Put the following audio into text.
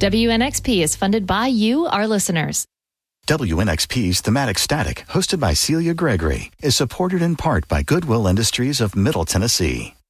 WNXP is funded by you, our listeners. WNXP's Thematic Static, hosted by Celia Gregory, is supported in part by Goodwill Industries of Middle Tennessee.